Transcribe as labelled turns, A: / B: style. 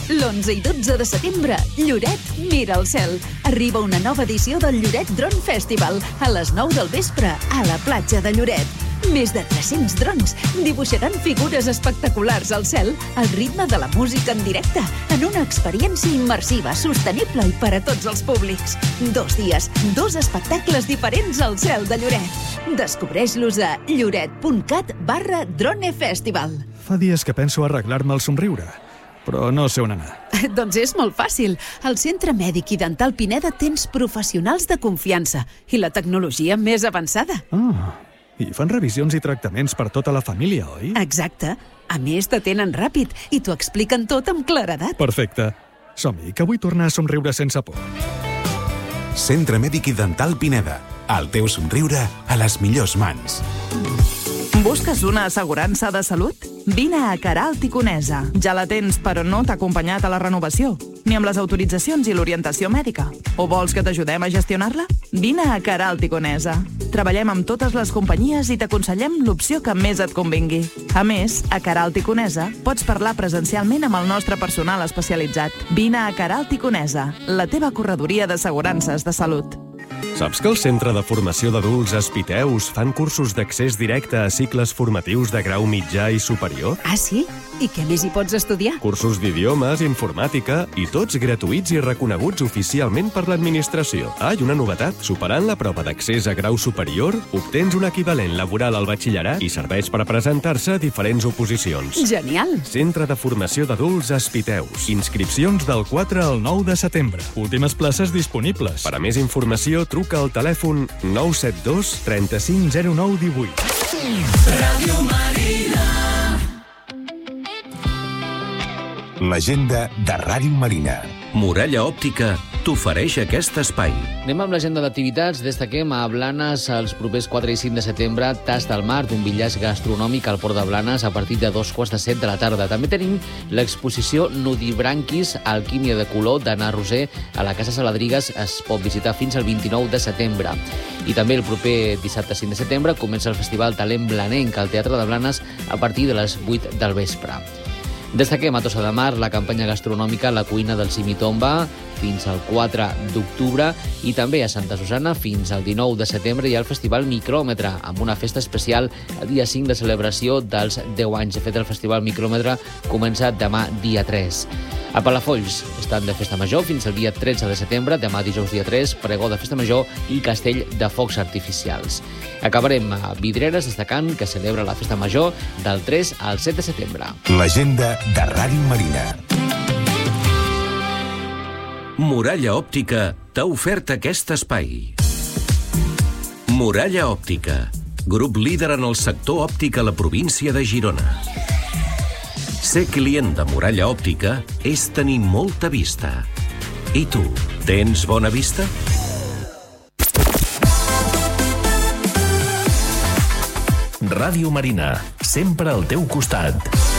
A: L'11 i 12 de setembre, Lloret mira el cel. Arriba una nova edició del Lloret Drone Festival a les 9 del vespre a la platja de Lloret. Més de 300 drons dibuixaran figures espectaculars al cel al ritme de la música en directe, en una experiència immersiva, sostenible i per a tots els públics. 2 dies, 2 espectacles diferents al cel de Lloret. Descobreix-los a lloret.cat/dronefestival.
B: Fa dies que penso arreglar-me el somriure, però no sé on anar.
A: Doncs és molt fàcil. Al Centre Mèdic i Dental Pineda tens professionals de confiança i la tecnologia més avançada.
B: I fan revisions i tractaments per tota la família, oi?
A: Exacte. A més, t'atenen ràpid i t'ho expliquen tot amb claredat.
B: Perfecte. Som-hi, que vull tornar a somriure sense por.
C: Centre Mèdic i Dental Pineda. El teu somriure a les millors mans.
D: Busques una assegurança de salut? Vine a Queralt i Conesa. Ja la tens, però no t'ha acompanyat a la renovació, ni amb les autoritzacions i l'orientació mèdica. O vols que t'ajudem a gestionar-la? Vine a Queralt i Conesa. Treballem amb totes les companyies i t'aconsellem l'opció que més et convingui. A més, a Queralt i Conesa pots parlar presencialment amb el nostre personal especialitzat. Vine a Queralt i Conesa, la teva corredoria d'assegurances de salut.
E: Saps que el Centre de Formació d'Adults Espiteus fan cursos d'accés directe a cicles formatius de grau mitjà i superior?
A: Ah, sí? I què més hi pots estudiar?
E: Cursos d'idiomes, informàtica i tots gratuïts i reconeguts oficialment per l'administració. I una novetat. Superant la prova d'accés a grau superior, obtens un equivalent laboral al batxillerat i serveix per presentar-se a diferents oposicions.
A: Genial!
E: Centre de Formació d'Adults Espiteus.
B: Inscripcions del 4 al 9 de setembre. Últimes places disponibles.
E: Per a més informació, truca al telèfon 972 35 09 18.
F: Ràdio Marina.
C: L'agenda de Ràdio Marina.
G: Muralla Òptica t'ofereix aquest espai.
H: Anem amb l'agenda d'activitats. Destaquem a Blanes els propers 4 i 5 de setembre Tas del Mar, d'un bitllatge gastronòmic al Port de Blanes a partir de 2:15 de la tarda. També tenim l'exposició Nudibranquis, Alquímia de color, d'Anna Roser, a la Casa Saladrigues. Es pot visitar fins al 29 de setembre. I també el proper dissabte 5 de setembre comença el Festival Talent Blanenc al Teatre de Blanes a partir de les 8 del vespre. Destaquem a Tossa de Mar la campanya gastronòmica La cuina del Simitomba fins al 4 d'octubre i també a Santa Susana fins al 19 de setembre hi ha el Festival Micròmetre amb una festa especial el dia 5 de celebració dels 10 anys. De fet, el Festival Micròmetre comença demà dia 3. A Palafolls estan de festa major fins al dia 13 de setembre, demà dijous dia 3, pregó de festa major i castell de focs artificials. Acabarem a Vidreres destacant que celebra la festa major del 3 al 7 de setembre.
C: L'agenda de Ràdio Marina.
G: Muralla Òptica t'ha ofert aquest espai. Muralla Òptica, grup líder en el sector òptic a la província de Girona. Ser client de Muralla Òptica és tenir molta vista. I tu, tens bona vista?
I: Ràdio Marina, sempre al teu costat.